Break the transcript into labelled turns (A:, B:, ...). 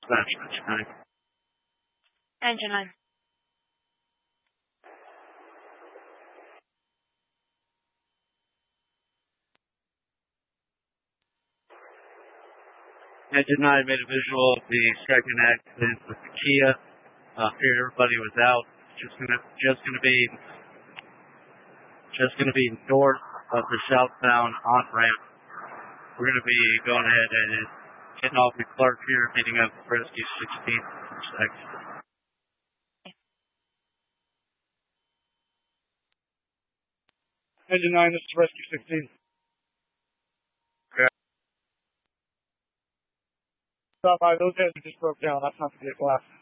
A: dispatch, Engine 9.
B: Engine 9.
A: Engine 9 made a visual of the second accident with the Kia. Figured everybody was out. Just gonna be north of the southbound on ramp. We're gonna be going ahead and getting off the Clark here, meeting up with Rescue 16 next.
C: Engine 9, this is Rescue 16.
A: Okay.
C: Stop by, those guys just broke down. That's not the vehicle.